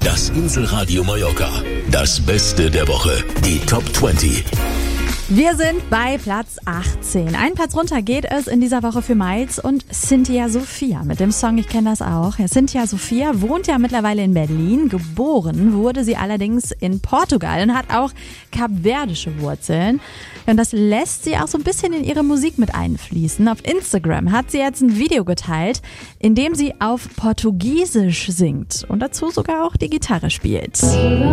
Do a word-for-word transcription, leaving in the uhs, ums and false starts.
Das Inselradio Mallorca. Das Beste der Woche. Die Top zwanzig. Wir sind bei Platz achtzehn. Ein Platz runter geht es in dieser Woche für Miles und Cynthia Sophia mit dem Song Ich kenne das auch. Ja, Cynthia Sophia wohnt ja mittlerweile in Berlin. Geboren wurde sie allerdings in Portugal und hat auch kapverdische Wurzeln. Und das lässt sie auch so ein bisschen in ihre Musik mit einfließen. Auf Instagram hat sie jetzt ein Video geteilt, in dem sie auf Portugiesisch singt und dazu sogar auch die Gitarre spielt.